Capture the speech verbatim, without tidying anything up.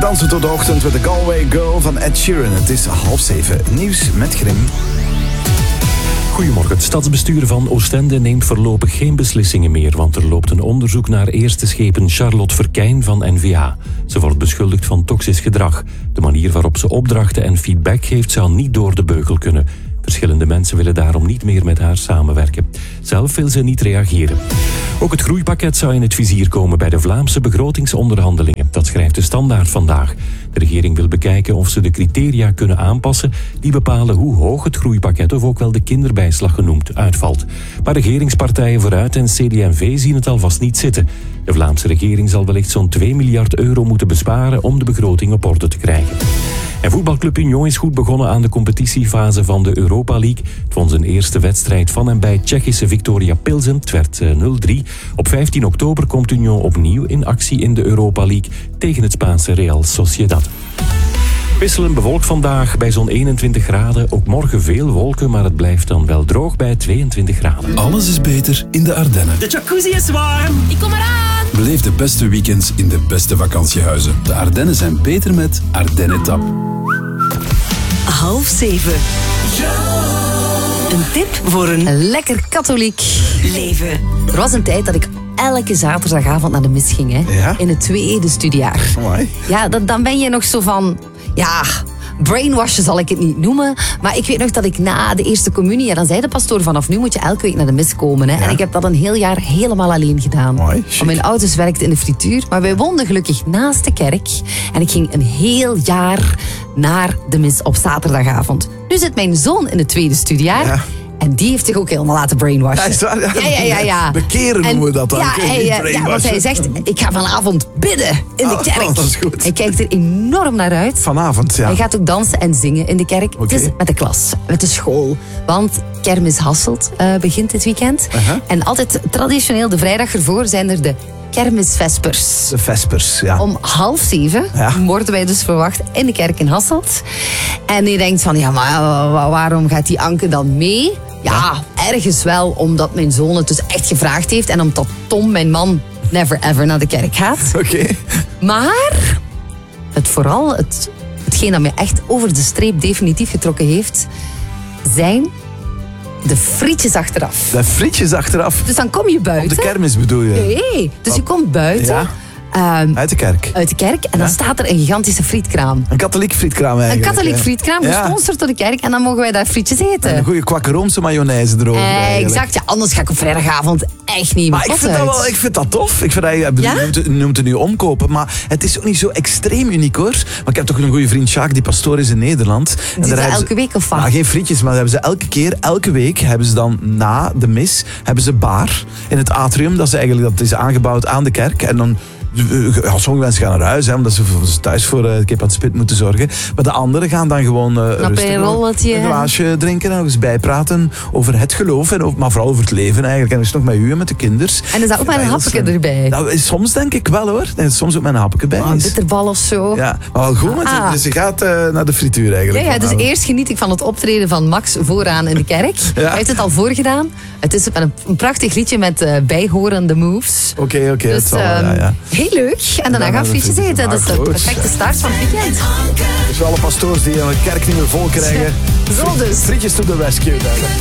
Dansen tot de ochtend met de Galway Girl van Ed Sheeran. Het is half zeven. Nieuws met Grim. Goedemorgen. Het stadsbestuur van Oostende neemt voorlopig geen beslissingen meer, want er loopt een onderzoek naar eerste schepen Charlotte Verkijn van N V A. Ze wordt beschuldigd van toxisch gedrag. De manier waarop ze opdrachten en feedback geeft zou niet door de beugel kunnen. Verschillende mensen willen daarom niet meer met haar samenwerken. Zelf wil ze niet reageren. Ook het groeipakket zou in het vizier komen bij de Vlaamse begrotingsonderhandelingen. Dat schrijft de Standaard vandaag. De regering wil bekijken of ze de criteria kunnen aanpassen die bepalen hoe hoog het groeipakket, of ook wel de kinderbijslag genoemd, uitvalt. Maar regeringspartijen Vooruit en C D en V zien het alvast niet zitten. De Vlaamse regering zal wellicht zo'n twee miljard euro moeten besparen om de begroting op orde te krijgen. En voetbalclub Union is goed begonnen aan de competitiefase van de Europa League. Het won zijn eerste wedstrijd van en bij Tsjechische Viktoria Pilsen. Het werd nul drie. Op vijftien oktober komt Union opnieuw in actie in de Europa League tegen het Spaanse Real Sociedad. Wisselend bewolkt vandaag bij zo'n eenentwintig graden. Ook morgen veel wolken, maar het blijft dan wel droog bij tweeëntwintig graden. Alles is beter in de Ardennen. De jacuzzi is warm. Ik kom eraan. Beleef de beste weekends in de beste vakantiehuizen. De Ardennen zijn beter met Ardennen Tap. Half zeven. Een tip voor een lekker katholiek leven. Er was een tijd dat ik elke zaterdagavond naar de mis ging. Hè? Ja? In het tweede studiejaar. Mooi. Ja, dat, dan ben je nog zo van... Ja, brainwashen zal ik het niet noemen. Maar ik weet nog dat ik na de eerste communie... Ja, dan zei de pastoor, vanaf nu moet je elke week naar de mis komen. Hè? Ja. En ik heb dat een heel jaar helemaal alleen gedaan. Mooi, chic. Want mijn ouders werkten in de frituur. Maar wij woonden gelukkig naast de kerk. En ik ging een heel jaar naar de mis op zaterdagavond. Nu zit mijn zoon in het tweede studiejaar. Ja. En die heeft zich ook helemaal laten brainwashen. Ja, is dat? Ja, ja, ja, ja. Bekeren noemen we dat dan. Ja, Kun je hij, niet ja, ja, want brainwashen. hij zegt, ik ga vanavond bidden in de Oh, kerk. dat is goed. Hij kijkt er enorm naar uit. Vanavond, ja. Hij gaat ook dansen en zingen in de kerk. Oké. Het is met de klas, met de school. Want kermis Hasselt uh, begint dit weekend. Uh-huh. En altijd traditioneel de vrijdag ervoor zijn er de kermisvespers. De Vespers, ja. Om half zeven Ja. worden wij dus verwacht in de kerk in Hasselt. En je denkt van, ja, maar wa- waarom gaat die Anke dan mee? Ja, ergens wel omdat mijn zoon het dus echt gevraagd heeft. En omdat Tom, mijn man, never ever naar de kerk gaat. Oké. Maar het vooral, het, hetgeen dat mij echt over de streep definitief getrokken heeft, zijn de frietjes achteraf. De frietjes achteraf. Dus dan kom je Op buiten. de kermis bedoel je? Nee, dus je komt buiten. Ja. ehm, Uit de kerk. uit de kerk en dan Ja. staat er een gigantische frietkraam. Een katholiek frietkraam Een eigenlijk. katholiek hè. frietkraam, Ja. gesponsord door de kerk. En dan mogen wij daar frietjes eten. En een goede kwakkeroomse mayonaise erover. Eh, eigenlijk. exact, ja, anders ga ik op vrijdagavond echt niet meer Maar ik vind, dat wel, ik vind dat tof. Ik vind dat, je Ja? noemt, het- noemt het nu omkopen, maar het is ook niet zo extreem uniek hoor. Maar ik heb toch een goede vriend, Jacques, die pastoor is in Nederland. En doet dat hebben elke ze- week of wat? Nou, geen frietjes, maar hebben ze elke keer, elke week hebben ze dan na de mis, hebben ze bar in het atrium. Dat is eigenlijk dat is aangebouwd aan de kerk. En dan... Ja, sommige mensen gaan naar huis, hè, omdat ze voor- ze thuis voor uh, kip aan het spit moeten zorgen. Maar de anderen gaan dan gewoon uh, rustig aperolletje. een glaasje drinken en nog eens bijpraten over het geloof, en over, maar vooral over het leven eigenlijk. En dus nog met u en met de kinders. En is dat ook met een Ja, dat is, hapje uh, erbij? Nou, soms denk ik wel hoor. En soms ook met een hapje bij. Oh, een is. bitterbal of zo. Ja, maar wel goed. met Ah. het- Dus je gaat uh, naar de frituur Ja, eigenlijk. ja, dus vanavond. eerst geniet ik van het optreden van Max vooraan in de kerk. Ja. Hij heeft het al voorgedaan. Het is met een, een prachtig liedje met uh, bijhorende moves. Oké, oké. Dus het zal wel, ja, ehm, ja. heel leuk. En daarna naar gaan de frietjes frietjes. eten. Dat is de Ah, goed. perfecte start van het weekend. Dus wel alle pastoors die een kerk niet meer vol krijgen. Zo dus. Frietjes to the rescue. Dan.